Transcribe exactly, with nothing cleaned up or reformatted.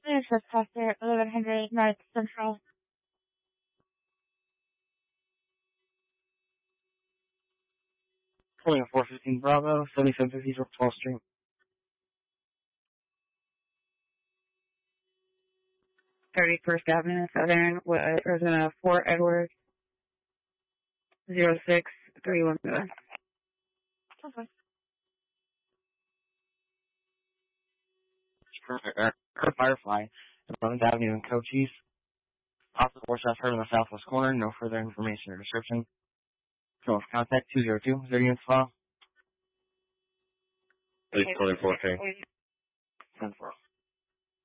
There's trespasser, eleven hundred North Central. Pulling a four fifteen Bravo, seventy-seven fifty North twelfth Street. thirty-first Avenue Southern, Arizona, Fort Edward, zero six three one seven. Okay. Perfect. Uh, Kurt Firefly, eleventh Avenue in Cochise. Possible four shots heard in the southwest corner. No further information or description. So contact two zero two. Is there units file? Please twenty-four K. ten four.